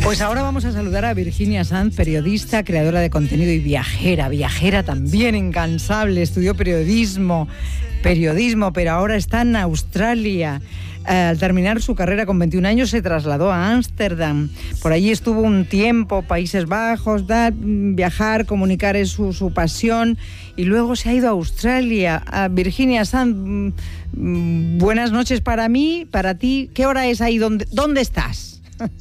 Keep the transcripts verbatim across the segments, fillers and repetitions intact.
Pues ahora vamos a saludar a Virginia Sanz, periodista, creadora de contenido y viajera, viajera también incansable, estudió periodismo, periodismo, pero ahora está en Australia. Al terminar su carrera con veintiún años se trasladó a Ámsterdam. Por allí estuvo un tiempo, Países Bajos, da, viajar, comunicar es su, su pasión, y luego se ha ido a Australia. A Virginia Sanz, buenas noches para mí, para ti. ¿Qué hora es ahí? ¿Dónde, dónde estás?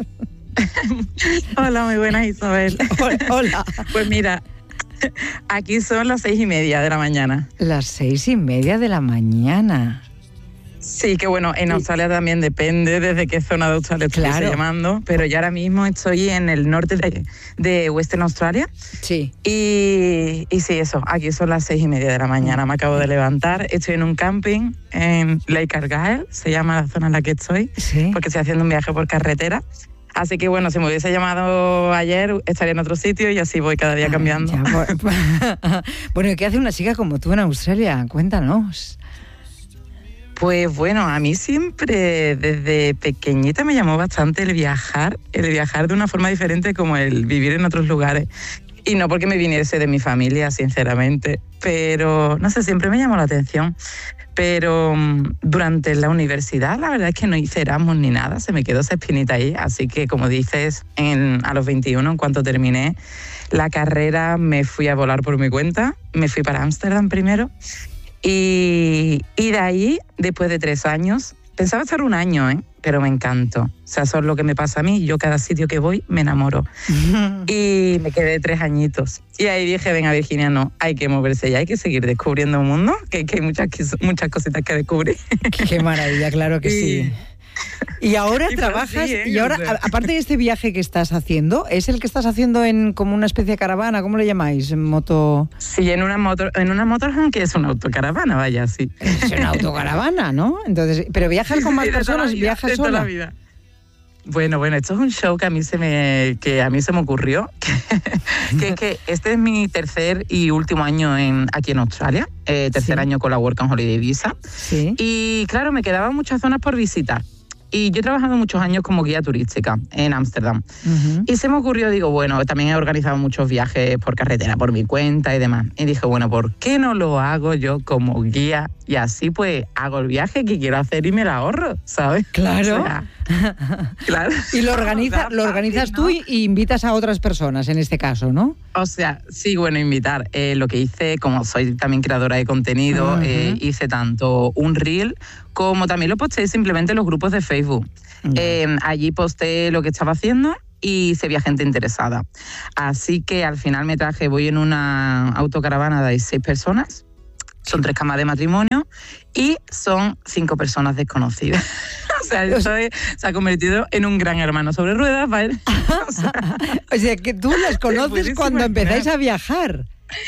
Hola, muy buenas, Isabel. Hola, hola. Pues mira, aquí son las seis y media de la mañana. Las seis y media de la mañana. Sí, que bueno, en Australia también depende desde qué zona de Australia estuviese Claro. llamando, pero yo ahora mismo estoy en el norte de, de Western Australia. Sí. Y, y sí, eso, aquí son las seis y media de la mañana, me acabo de levantar, estoy en un camping en Lake Argyle, se llama la zona en la que estoy, Sí. porque estoy haciendo un viaje por carretera. Así que bueno, si me hubiese llamado ayer, estaría en otro sitio y así voy cada día Ah, cambiando. ya, por- bueno, ¿y qué hace una chica como tú en Australia? Cuéntanos. Pues bueno, a mí siempre desde pequeñita me llamó bastante el viajar, el viajar de una forma diferente como el vivir en otros lugares. Y no porque me viniese de mi familia, sinceramente, pero no sé, siempre me llamó la atención. Pero um, durante la universidad la verdad es que no hice Erasmus ni nada, se me quedó esa espinita ahí. Así que como dices, en, a los veintiuno, en cuanto terminé la carrera, me fui a volar por mi cuenta, me fui para Ámsterdam primero. Y, y de ahí, después de tres años, pensaba estar un año, ¿eh? Pero me encantó. O sea, eso es lo que me pasa a mí. Yo cada sitio que voy me enamoro. Y me quedé tres añitos. Y ahí dije, venga, Virginia, no, hay que moverse ya, hay que seguir descubriendo un mundo, que, que hay muchas, muchas cositas que descubrir. Qué maravilla, claro que Y- sí. Y ahora Y pues trabajas, sí, ¿eh? y ahora, O sea. a- aparte de este viaje que estás haciendo, ¿es el que estás haciendo en como una especie de caravana? ¿Cómo le llamáis? En moto... Sí, en una motor, en una motorhome que es una autocaravana, vaya, sí. Es una autocaravana, ¿no? Entonces, pero viajas con más Sí, de toda la personas, vida, viajas de toda la sola. vida. Bueno, bueno, esto es un show que a mí se me, que a mí se me ocurrió, que, que, que este es mi tercer y último año en, aquí en Australia, eh, tercer Sí. año con la Work and Holiday Visa. Sí. Y claro, me quedaban muchas zonas por visitar. Y yo he trabajado muchos años como guía turística en Ámsterdam. Ujú. Y se me ocurrió, digo, bueno, también he organizado muchos viajes por carretera, por mi cuenta y demás. Y dije, bueno, ¿por qué no lo hago yo como guía? Y así pues hago el viaje que quiero hacer y me lo ahorro, ¿sabes? Claro. O sea, claro. Y lo, organiza, O sea, lo organizas fácil, tú ¿no? y, y invitas a otras personas, en este caso, ¿no? O sea, sí, bueno, invitar. Eh, lo que hice, como soy también creadora de contenido, Ujú. eh, hice tanto un reel como también lo posté simplemente en los grupos de Facebook. Ya. Eh, allí posté lo que estaba haciendo y se veía gente interesada. Así que al final me traje, voy en una autocaravana de seis personas, son tres camas de matrimonio y son cinco personas desconocidas. O sea, esto es- se ha convertido en un gran hermano sobre ruedas, ¿vale? O sea, O sea, que tú las conoces puedes cuando imaginar. empezáis a viajar.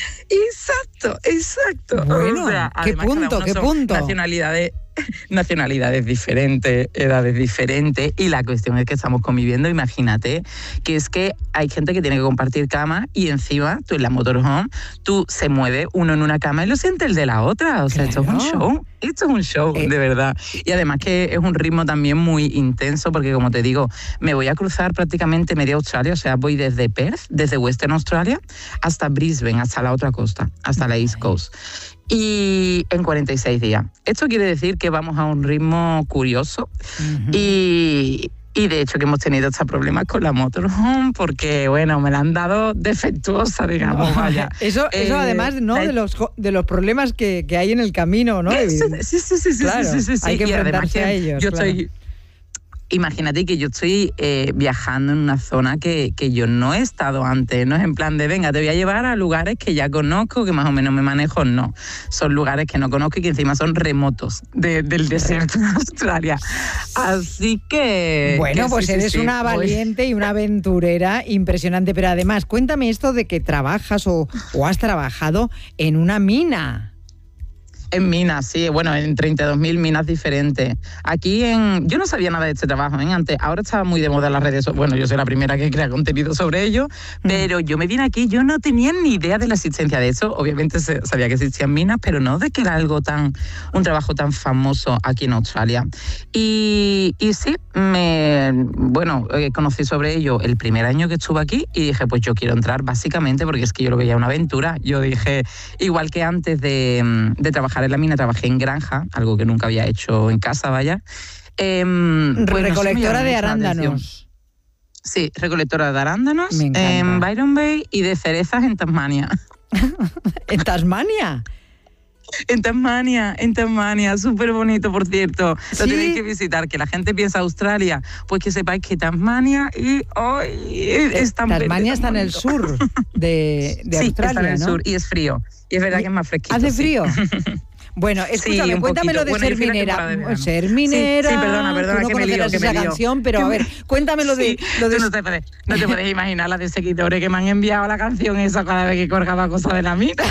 exacto, exacto. Bueno, O sea, ¿qué además, cada punto, uno qué son punto? Nacionalidades, nacionalidades diferentes, edades diferentes, y la cuestión es que estamos conviviendo. Imagínate que es que hay gente que tiene que compartir cama y encima tú en la motorhome, tú se mueve uno en una cama y lo siente el de la otra. O sea, esto es un Claro. show, esto es un show, Eh. de verdad. Y además que es un ritmo también muy intenso porque, como te digo, me voy a cruzar prácticamente media Australia, o sea, voy desde Perth, desde Western Australia, hasta Brisbane, hasta la otra costa, hasta la East Coast. Y en cuarenta y seis días. Esto quiere decir que vamos a un ritmo curioso Ujú. y, y de hecho que hemos tenido estos problemas con la motorhome porque, bueno, me la han dado defectuosa, digamos, vaya. Eso, eso Eh, además, ¿no? la- De los, jo- de los problemas que, que hay en el camino, ¿no? Sí, sí, sí, sí, sí, Claro, sí, sí, sí. hay que Y además enfrentarse que a ellos, Yo claro. estoy... Imagínate que yo estoy eh, viajando en una zona que, que yo no he estado antes, no es en plan de, venga, te voy a llevar a lugares que ya conozco, que más o menos me manejo, no. Son lugares que no conozco y que encima son remotos de- del desierto de Australia. Así que... Bueno, que pues sí, sí, eres sí, una voy. valiente y una aventurera impresionante. Pero además, cuéntame esto de que trabajas o, o has trabajado en una mina. En minas, sí, bueno, en treinta y dos mil minas diferentes. Aquí en... Yo no sabía nada de este trabajo, ¿eh? Antes, ahora estaba muy de moda las redes sociales. Bueno, yo soy la primera que crea contenido sobre ello, mm. pero yo me vine aquí, yo no tenía ni idea de la existencia de eso. Obviamente sabía que existían minas, pero no de que era algo tan... un trabajo tan famoso aquí en Australia. Y, y sí, me... Bueno, eh, conocí sobre ello el primer año que estuve aquí y dije, pues yo quiero entrar básicamente porque es que yo lo veía una aventura. Yo dije, igual que antes de, de trabajar en la mina, trabajé en granja, algo que nunca había hecho en casa, vaya. Eh, pues recolectora no sé, de arándanos. Sí, recolectora de arándanos en Byron Bay y de cerezas en Tasmania. ¿En Tasmania? En Tasmania, en Tasmania, súper bonito, por cierto. ¿Sí? Lo tenéis que visitar, que la gente piensa Australia, pues que sepáis que Tasmania y hoy es tan Tasmania verde, está tan en el sur de, de sí, Australia, está en el ¿no? sur y es frío. Y es verdad que es más fresquito. ¿Hace sí. frío? Bueno, escúchame, sí, cuéntame lo de bueno, ser minera. Ser minera. Sí, sí, perdona, perdona, tú no que me lío, que esa me lío. canción, pero a ver, cuéntame lo de... Sí, lo de... Tú no te, puedes, no te puedes imaginar la de seguidores que me han enviado la canción esa cada vez que colgaba cosas de la mina.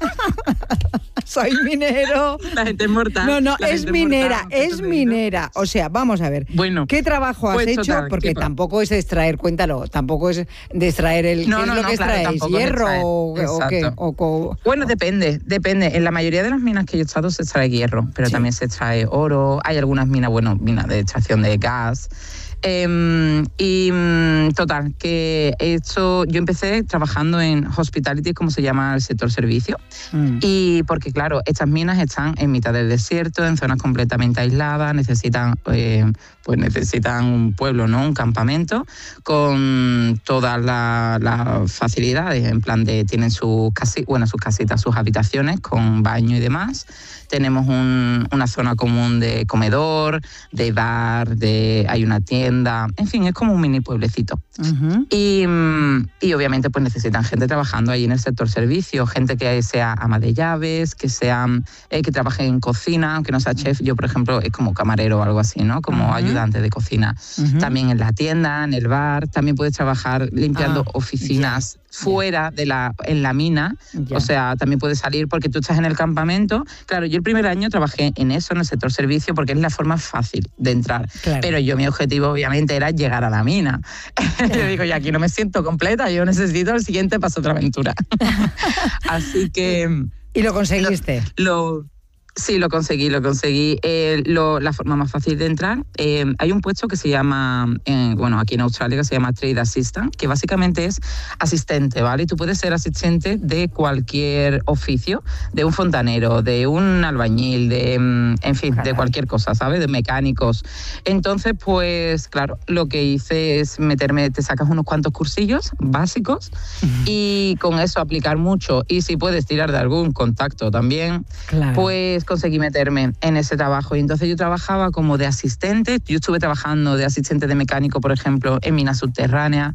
Soy minero. La gente es mortal. No, no, es minera, mortal, es minera. O sea, vamos a ver. Bueno, ¿qué trabajo has pues, hecho? total, Porque tampoco es extraer, cuéntalo, tampoco es de extraer el... No, ¿qué no, es lo no, que claro, extraéis? ¿Hierro o, o qué? O, o, bueno, depende, depende. En la mayoría de las minas que yo he estado se extrae hierro, pero sí. también se extrae oro. Hay algunas minas, bueno, minas de extracción de gas. Eh, y total, que he hecho, yo empecé trabajando en hospitality, como se llama el sector servicio, mm. y porque claro, estas minas están en mitad del desierto, en zonas completamente aisladas, necesitan, eh, pues necesitan un pueblo, ¿no? Un campamento con todas las la facilidades, en plan de tienen sus casi, bueno, sus casitas, sus habitaciones con baño y demás. Tenemos un, una zona común de comedor, de bar, de hay una tienda, en fin, es como un mini pueblecito. Uh-huh. Y, y obviamente pues necesitan gente trabajando ahí en el sector servicio, gente que sea ama de llaves, que sea, eh, que trabaje en cocina, aunque no sea chef. Yo, por ejemplo, es como camarero o algo así, ¿no? Como uh-huh. ayudante de cocina. Uh-huh. También en la tienda, en el bar, también puedes trabajar limpiando ah, oficinas. Yeah. Fuera de la, en la mina, yeah. o sea, también puedes salir porque tú estás en el campamento. Claro, yo el primer año trabajé en eso, en el sector servicio, porque es la forma fácil de entrar. Claro. Pero yo, mi objetivo, obviamente, era llegar a la mina. Yo digo, y aquí no me siento completa, yo necesito el siguiente paso, otra aventura. Así que... ¿Y lo conseguiste? Lo... lo Sí, lo conseguí, lo conseguí. Eh, lo, la forma más fácil de entrar, eh, hay un puesto que se llama, eh, bueno, aquí en Australia, que se llama Trade Assistant, que básicamente es asistente, ¿vale? Y tú puedes ser asistente de cualquier oficio, de un fontanero, de un albañil, de, en fin, de cualquier cosa, ¿sabes? De mecánicos. Entonces, pues, claro, lo que hice es meterme, te sacas unos cuantos cursillos básicos uh-huh. y con eso aplicar mucho. Y si puedes tirar de algún contacto también, claro. pues conseguí meterme en ese trabajo. Y entonces yo trabajaba como de asistente. Yo estuve trabajando de asistente de mecánico, por ejemplo, en minas subterráneas,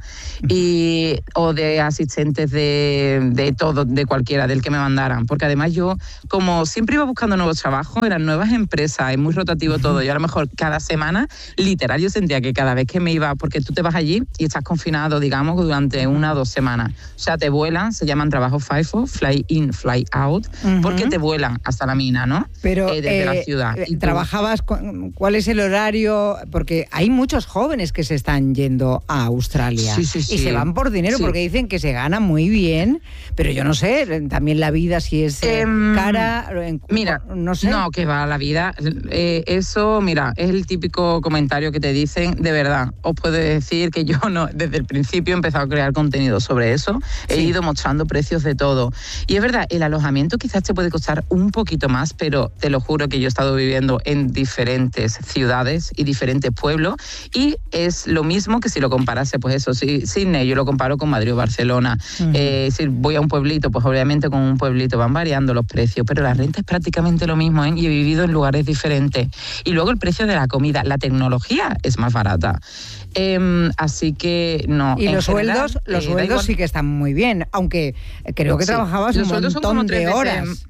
y, o de asistentes de, de todo, de cualquiera, del que me mandaran. Porque además yo, como siempre iba buscando nuevos trabajos, eran nuevas empresas, es muy rotativo todo. Yo a lo mejor cada semana, literal, yo sentía que cada vez que me iba, porque tú te vas allí y estás confinado, digamos, durante una o dos semanas. O sea, te vuelan, se llaman trabajos FIFO, fly in, fly out, uh-huh. porque te vuelan hasta la mina, ¿no? Pero eh, desde eh, la ciudad. Eh, ¿Trabajabas? Con, ¿Cuál es el horario? Porque hay muchos jóvenes que se están yendo a Australia sí, sí, sí. y se van por dinero sí. porque dicen que se gana muy bien, pero yo no sé, también la vida si es eh, eh, cara, en, mira, no sé. No, que va, la vida, eh, eso, mira, es el típico comentario que te dicen, de verdad, os puedo decir que yo no, desde el principio he empezado a crear contenido sobre eso, he sí. ido mostrando precios de todo. Y es verdad, el alojamiento quizás te puede costar un poquito más, pero pero te lo juro que yo he estado viviendo en diferentes ciudades y diferentes pueblos y es lo mismo que si lo comparase, pues eso, si Sydney yo lo comparo con Madrid o Barcelona. Uh-huh. Eh, si voy a un pueblito, pues obviamente con un pueblito van variando los precios, pero la renta es prácticamente lo mismo, ¿eh? Y he vivido en lugares diferentes. Y luego el precio de la comida, la tecnología es más barata. Eh, así que no. Y los general, sueldos, los eh, sueldos sí que están muy bien, aunque creo que sí, trabajabas un montón de horas. Veces,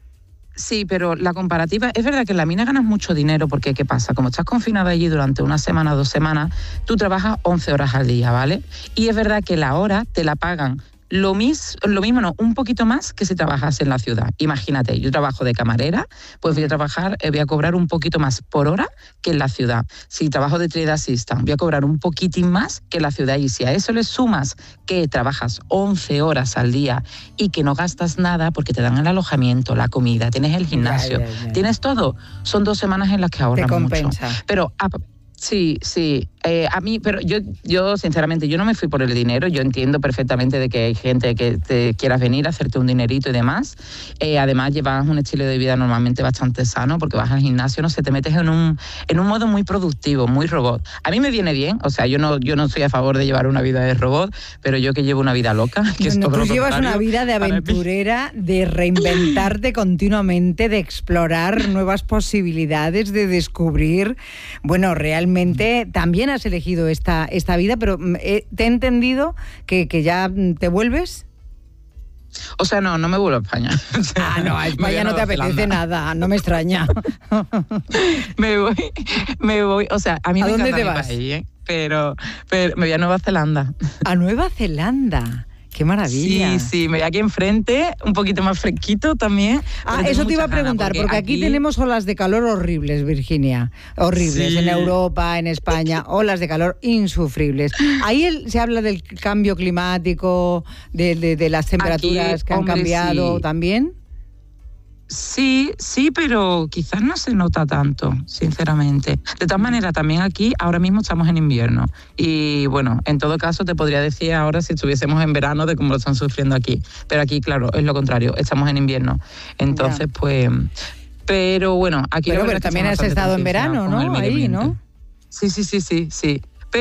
Sí, pero la comparativa, es verdad que en la mina ganas mucho dinero porque, ¿qué pasa? Como estás confinado allí durante una semana, dos semanas, tú trabajas once horas al día, ¿vale? Y es verdad que la hora te la pagan lo, mis, lo mismo, no, un poquito más que si trabajas en la ciudad. Imagínate, yo trabajo de camarera, pues voy a trabajar, eh, voy a cobrar un poquito más por hora que en la ciudad. Si trabajo de trade assistant, voy a cobrar un poquitín más que en la ciudad. Y si a eso le sumas que trabajas once horas al día y que no gastas nada porque te dan el alojamiento, la comida, tienes el gimnasio, ya, ya, ya. tienes todo, son dos semanas en las que ahorras mucho. Te compensa. Pero... Ah, sí, sí. Eh, a mí, pero yo, yo sinceramente, yo no me fui por el dinero. Yo entiendo perfectamente de que hay gente que te quieras venir a hacerte un dinerito y demás. Eh, además, llevas un estilo de vida normalmente bastante sano porque vas al gimnasio, no sé, te metes en un, en un modo muy productivo, muy robot. A mí me viene bien, o sea, yo no, yo no soy a favor de llevar una vida de robot, pero yo que llevo una vida loca, que es no, todo tú lo llevas una vida de aventurera, de reinventarte continuamente, de explorar nuevas posibilidades, de descubrir. Bueno, realmente también has elegido esta, esta vida, pero eh, te he entendido que, que ya te vuelves. O sea, no, no me vuelvo a España. O sea, ah, no, a España no te apetece nada, no me extraña. me voy, me voy, o sea, a mí ¿A me dónde encanta te mi vas? país, ¿eh? pero, pero me voy a Nueva Zelanda. ¿A Nueva Zelanda? ¡Qué maravilla! Sí, sí, me voy aquí enfrente, un poquito más fresquito también. Ah, eso te iba a preguntar, porque, porque aquí, aquí tenemos olas de calor horribles, Virginia. Horribles, sí. En Europa, en España, olas de calor insufribles. Ahí el, se habla del cambio climático, de, de, de las temperaturas aquí, que han hombre, cambiado, sí. ¿También? Sí, sí, pero quizás no se nota tanto, sinceramente. De todas maneras, también aquí ahora mismo estamos en invierno. Y bueno, en todo caso te podría decir ahora si estuviésemos en verano de cómo lo están sufriendo aquí. Pero aquí, claro, es lo contrario, estamos en invierno. Entonces, ya. pues... Pero bueno, aquí... Pero, pero también has estado en verano, ¿no? Ahí, ¿no? Sí, sí, sí, sí, sí.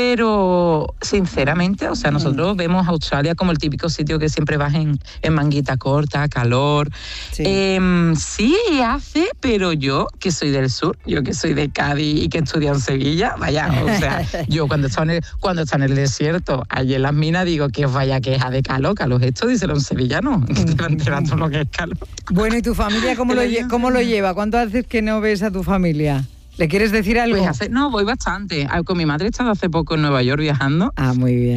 Pero, sinceramente, o sea, nosotros mm. vemos Australia como el típico sitio que siempre vas en, en manguita corta, calor. Sí. Eh, sí hace, pero yo, que soy del sur, yo que soy de Cádiz y que estudio en Sevilla, vaya, o sea, yo cuando está en el, cuando está en el desierto, allí en las minas, digo que vaya queja de calor, calor esto, díselo en sevillano, que te va enterando lo que es calor. Bueno, ¿y tu familia cómo, lo, lle- cómo lo lleva? ¿Cuánto haces que no ves a tu familia? ¿Le quieres decir algo? Pues hace, no, voy bastante. Con mi madre he estado hace poco en Nueva York viajando. Ah, muy bien.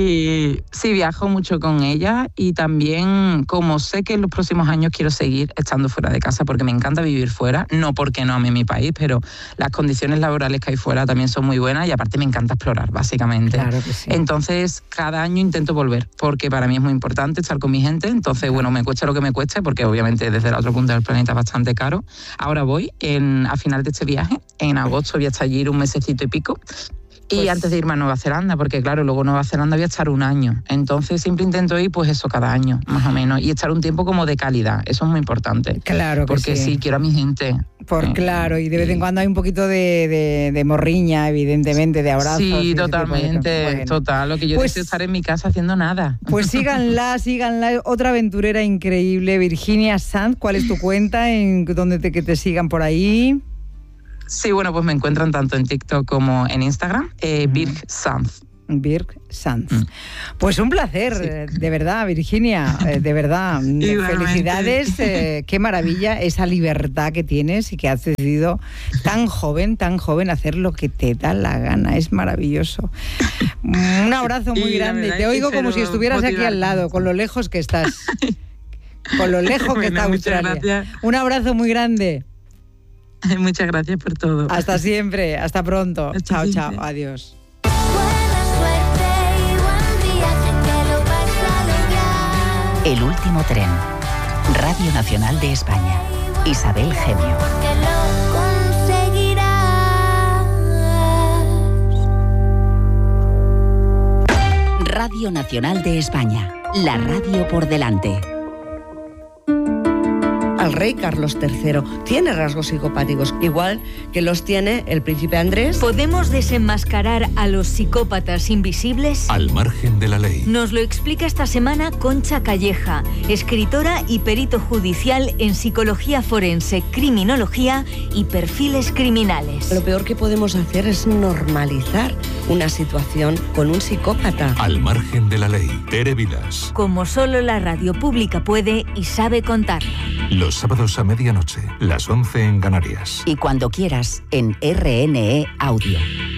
Y sí, viajo mucho con ella y también, como sé que en los próximos años quiero seguir estando fuera de casa porque me encanta vivir fuera, no porque no ame mi país, pero las condiciones laborales que hay fuera también son muy buenas y aparte me encanta explorar, básicamente. Claro que sí. Entonces, cada año intento volver porque para mí es muy importante estar con mi gente. Entonces, claro. bueno, me cueste lo que me cueste porque obviamente desde el otro punto del planeta es bastante caro. Ahora voy en, a final de este viaje. En agosto voy a estar allí un mesecito y pico. Y pues, antes de irme a Nueva Zelanda, porque claro, luego Nueva Zelanda voy a estar un año. Entonces siempre intento ir pues eso cada año, más o menos. Y estar un tiempo como de calidad. Eso es muy importante. Claro que porque sí. sí, quiero a mi gente. Por eh, claro, y de vez en cuando hay un poquito de, de, de morriña, evidentemente, de abrazos. Sí, totalmente, bueno. total. Lo que yo pues, deseo estar en mi casa haciendo nada. Pues síganla, síganla. Otra aventurera increíble, Virginia Sanz. ¿Cuál es tu cuenta? ¿En dónde te, que te sigan por ahí? Sí, bueno, pues me encuentran tanto en TikTok como en Instagram, eh, Virg Sanz. Virg Sanz. Mm. Pues un placer, sí. de verdad, Virginia, de verdad. Felicidades, eh, qué maravilla esa libertad que tienes y que has decidido tan joven, tan joven hacer lo que te da la gana. Es maravilloso. Un abrazo muy grande. Te oigo como si estuvieras motivar. Aquí al lado, con lo lejos que estás. Con lo lejos bueno, que está Australia. Gracias. Un abrazo muy grande. Muchas gracias por todo. Hasta siempre, hasta pronto. Hasta chao, siempre. Chao, adiós. El último tren. Radio Nacional de España. Isabel Gemio. Radio Nacional de España. La radio por delante. Al rey Carlos tercero tiene rasgos psicopáticos, igual que los tiene el príncipe Andrés. ¿Podemos desenmascarar a los psicópatas invisibles? Al margen de la ley. Nos lo explica esta semana Concha Calleja, escritora y perito judicial en psicología forense, criminología y perfiles criminales. Lo peor que podemos hacer es normalizar una situación con un psicópata. Al margen de la ley. Tere Vilas. Como solo la radio pública puede y sabe contarlo. Los sábados a medianoche, las once en Canarias. Y cuando quieras, en R N E Audio.